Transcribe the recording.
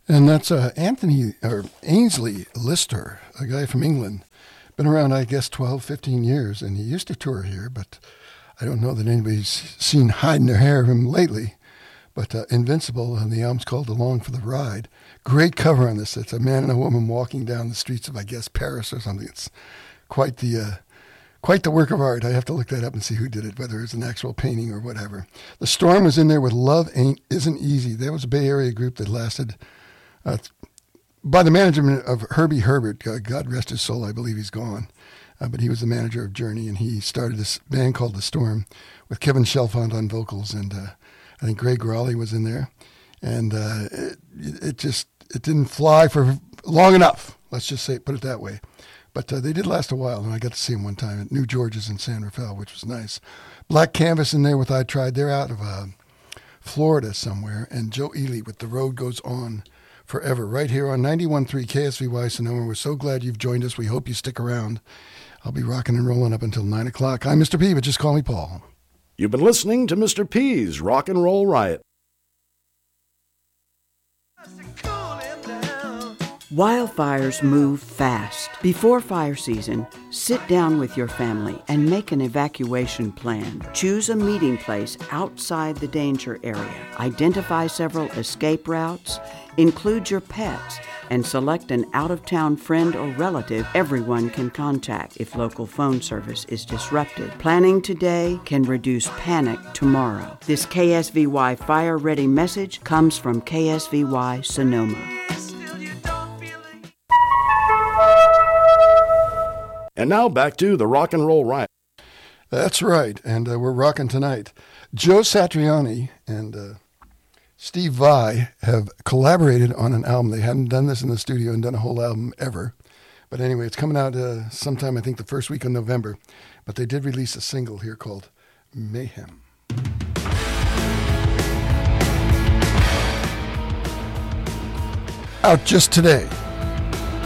And that's Anthony, or Ainsley Lister, a guy from England. Been around, I guess, 12, 15 years, and he used to tour here, but I don't know that anybody's seen hiding their hair of him lately. But Invincible, and the album's called Along for the Ride. Great cover on this. It's a man and a woman walking down the streets of, I guess, Paris or something. It's quite the work of art. I have to look that up and see who did it, whether it's an actual painting or whatever. The Storm was in there with Love Isn't Easy. That was a Bay Area group that lasted by the management of Herbie Herbert. God rest his soul, I believe he's gone. But he was the manager of Journey, and he started this band called The Storm with Kevin Chalfant on vocals, and I think Greg Raleigh was in there. And it didn't fly for long enough. Let's just put it that way. But they did last a while, and I got to see them one time at New George's in San Rafael, which was nice. Black Canvas in there with I Tried. They're out of Florida somewhere. And Joe Ely with The Road Goes On Forever, right here on 91.3 KSVY Sonoma. We're so glad you've joined us. We hope you stick around. I'll be rocking and rolling up until 9 o'clock. I'm Mr. P, but just call me Paul. You've been listening to Mr. P's Rock and Roll Riot. Wildfires move fast. Before fire season, sit down with your family and make an evacuation plan. Choose a meeting place outside the danger area. Identify several escape routes. Include your pets and select an out-of-town friend or relative everyone can contact if local phone service is disrupted. Planning today can reduce panic tomorrow. This KSVY Fire Ready message comes from KSVY Sonoma. And now back to the Rock and Roll Riot. That's right, and we're rocking tonight. Joe Satriani and Steve Vai have collaborated on an album. They hadn't done this in the studio and done a whole album ever. But anyway, it's coming out sometime, I think, the first week of November. But they did release a single here called Mayhem. Out just today.